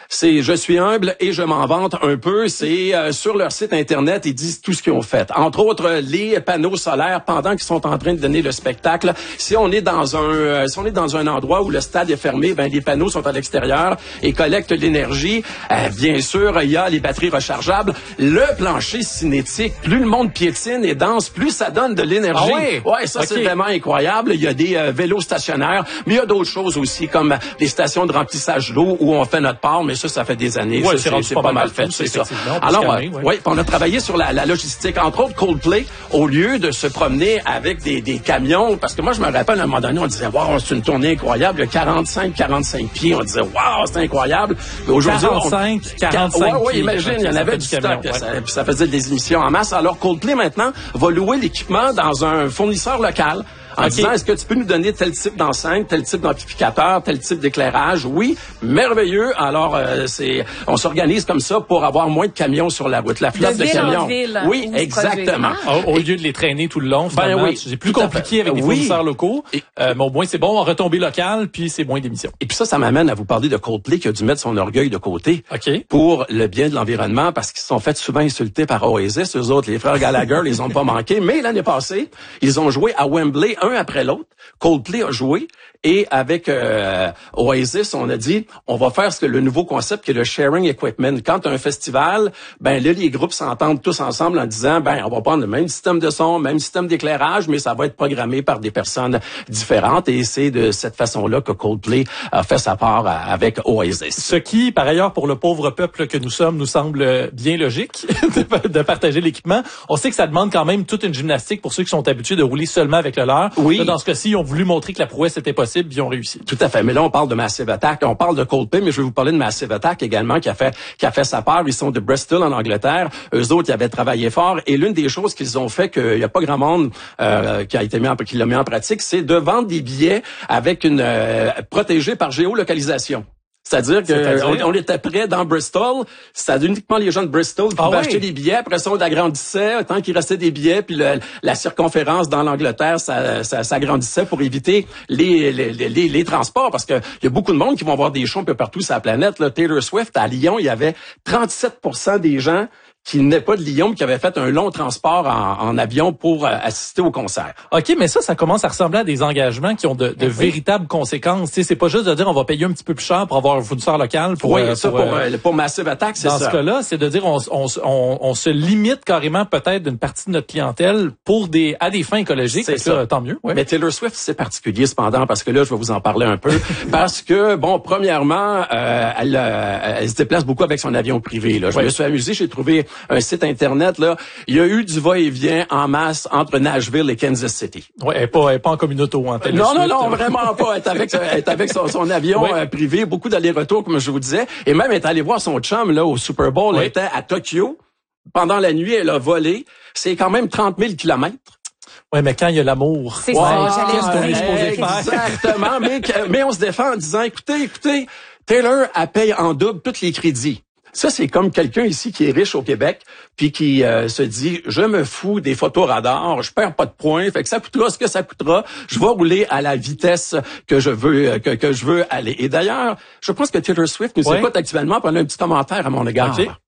c'est je suis humble et je m'en vante un peu. C'est sur leur site internet, ils disent tout ce qu'ils ont fait. Entre autres, les panneaux solaires pendant qu'ils sont en train de donner le spectacle. Si on est dans un endroit où le stade est fermé, ben les panneaux sont à l'extérieur et collectent l'énergie. Bien sûr, il y a les batteries rechargeables. Le plancher cinétique, plus le monde piétine et danse, plus ça donne de l'énergie. Ah oui? Ouais, ça c'est vraiment incroyable. Il y a des vélos stationnaires, mais il y a d'autres choses aussi comme des stations de remplissage d'eau où on fait notre part, mais ça fait des années. Ouais, c'est pas mal fait, c'est ça. Alors, on a travaillé sur la logistique. Entre autres, Coldplay, au lieu de se promener avec des camions, parce que moi, je me rappelle, à un moment donné, on disait, wow, c'est une tournée incroyable, il y a 45 pieds. On disait, wow, c'est incroyable. Aujourd'hui, 45 pieds. Imagine, il y en avait du stock. Ça faisait des émissions en masse. Alors, Coldplay, maintenant, va louer l'équipement dans un fournisseur local. En disant, est-ce que tu peux nous donner tel type d'enceinte, tel type d'amplificateur, tel type d'éclairage? Oui, merveilleux. Alors, on s'organise comme ça pour avoir moins de camions sur la route. La flotte de camions. Ville, oui, exactement. Au lieu de les traîner tout le long, finalement, c'est plus compliqué avec des fournisseurs locaux. Mais au moins, c'est bon, en retombée locale, puis c'est moins d'émissions. Et puis ça m'amène à vous parler de Coldplay qui a dû mettre son orgueil de côté pour le bien de l'environnement parce qu'ils se sont fait souvent insulter par Oasis. Eux autres, les frères Gallagher, ils ont pas manqué. Mais l'année passée, ils ont joué à Wembley un après l'autre. Coldplay a joué et avec Oasis, on a dit on va faire le nouveau concept qui est le sharing equipment. Quand tu as un festival, ben là les groupes s'entendent tous ensemble en disant ben on va prendre le même système de son, même système d'éclairage, mais ça va être programmé par des personnes différentes et c'est de cette façon-là que Coldplay a fait sa part avec Oasis. Ce qui, par ailleurs, pour le pauvre peuple que nous sommes, nous semble bien logique de partager l'équipement. On sait que ça demande quand même toute une gymnastique pour ceux qui sont habitués de rouler seulement avec le leur. Oui. Là, dans ce cas-ci, ils ont voulu montrer que la prouesse était possible, puis ils ont réussi. Tout à fait. Mais là, on parle de Massive Attack. On parle de Coldplay, mais je vais vous parler de Massive Attack également, qui a fait sa part. Ils sont de Bristol, en Angleterre. Eux autres, ils avaient travaillé fort. Et l'une des choses qu'ils ont fait, qu'il n'y a pas grand monde qui l'a mis en pratique, c'est de vendre des billets avec une protégés par géolocalisation. C'est-à-dire qu'on était près dans Bristol. C'était uniquement les gens de Bristol qui pouvaient acheter des billets. Après ça, on agrandissait tant qu'il restait des billets. Puis la circonférence dans l'Angleterre, ça s'agrandissait pour éviter les transports. Parce que il y a beaucoup de monde qui vont voir des shows un peu partout sur la planète. Là, Taylor Swift, à Lyon, il y avait 37% des gens qui n'est pas de Lyon, mais qui avait fait un long transport en avion pour assister au concert. OK, mais ça commence à ressembler à des engagements qui ont de véritables conséquences. Tu sais, c'est pas juste de dire on va payer un petit peu plus cher pour avoir un fournisseur local. Pour Massive Attack, c'est ça. Dans ce cas-là, c'est de dire on se limite carrément peut-être d'une partie de notre clientèle à des fins écologiques. C'est ça. Tant mieux. Ouais. Mais Taylor Swift, c'est particulier cependant, parce que là, je vais vous en parler un peu. Parce que, bon, premièrement, elle se déplace beaucoup avec son avion privé. Là. Je me suis amusé, j'ai trouvé un site internet, là. Il y a eu du va-et-vient en masse entre Nashville et Kansas City. Ouais, elle est pas en communauto, hein, Non, vraiment pas. Elle est avec son avion privé, beaucoup d'allers-retours, comme je vous disais. Et même, elle est allée voir son chum, là, au Super Bowl. Elle était à Tokyo. Pendant la nuit, elle a volé. C'est quand même 30 000 kilomètres. Ouais, mais quand il y a l'amour. C'est ça, j'allais dire. Exactement. mais on se défend en disant, écoutez, Taylor, elle paye en double tous les crédits. Ça, c'est comme quelqu'un ici qui est riche au Québec, puis qui se dit, je me fous des photos radars, je perds pas de points, fait que ça coûtera ce que ça coûtera, je vais rouler à la vitesse que je veux que je veux aller. Et d'ailleurs, je pense que Taylor Swift nous écoute actuellement, puis elle a un petit commentaire à mon égard. Okay.